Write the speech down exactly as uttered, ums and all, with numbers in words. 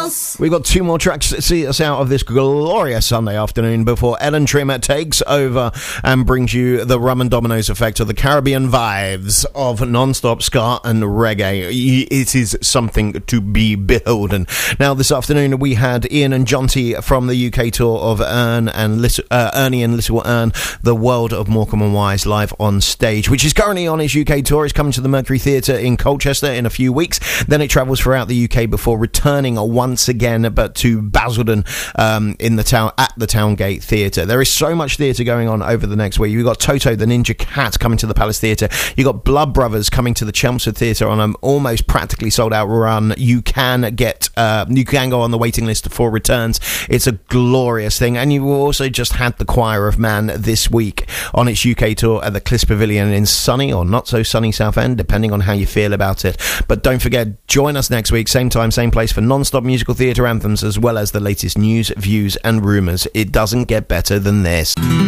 House. We've got two more tracks to see us out of this glorious Sunday afternoon before Ellen Trimmer takes over and brings you the Rum and Dominoes effect of the Caribbean vibes of non-stop ska and reggae. It is something to be beholden. Now, this afternoon we had Ian and Jonty from the U K tour of Ern and Little, uh, Ernie and Little Ern, The World of Morecambe and Wise, live on stage, which is currently on his U K tour. It's coming to the Mercury Theatre in Colchester in a few weeks. Then it travels throughout the U K before returning once again, but to Basildon um, in the town at the Towngate Theatre. There is so much theatre going on over the next week. You've got Toto the Ninja Cat coming to the Palace Theatre. You've got Blood Brothers coming to the Chelmsford Theatre on an almost practically sold out run. You can get uh, you can go on the waiting list for returns. It's a glorious thing. And you also just had the Choir of Man this week on its U K tour at the Clisp Pavilion in sunny or not so sunny Southend, depending on how you feel about it. But don't forget, join us next week, same time, same place, for non-stop musical theatre anthems, as well as the latest news, views and rumours. It doesn't get better than this.